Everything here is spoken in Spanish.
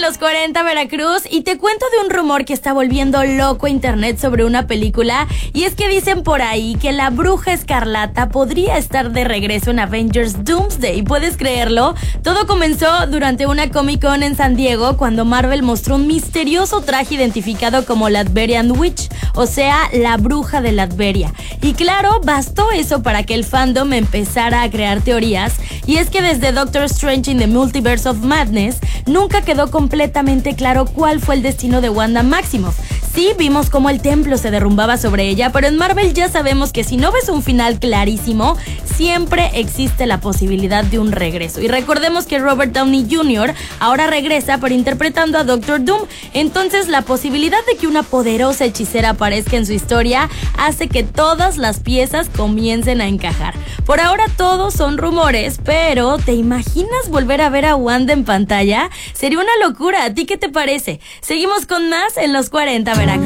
los 40 Veracruz y te cuento de un rumor que está volviendo loco internet sobre una película, y es que dicen por ahí que la Bruja Escarlata podría estar de regreso en Avengers Doomsday. ¿Puedes creerlo? Todo comenzó durante una Comic Con en San Diego cuando Marvel mostró un misterioso traje identificado como Latvian Witch, o sea, la bruja de Latveria. Y claro, bastó eso para que el fandom empezara a crear teorías, y es que desde Doctor Strange in the Multiverse of Madness nunca quedó completamente claro cuál fue el destino de Wanda Maximoff. Sí, vimos cómo el templo se derrumbaba sobre ella, pero en Marvel ya sabemos que si no ves un final clarísimo, siempre existe la posibilidad de un regreso. Y recordemos que Robert Downey Jr. ahora regresa, pero interpretando a Doctor Doom. Entonces la posibilidad de que una poderosa hechicera aparezca en su historia hace que todas las piezas comiencen a encajar. Por ahora todos son rumores, pero ¿te imaginas volver a ver a Wanda en pantalla? Sería una locura. ¿A ti qué te parece? Seguimos con más en los 40 Veracruz.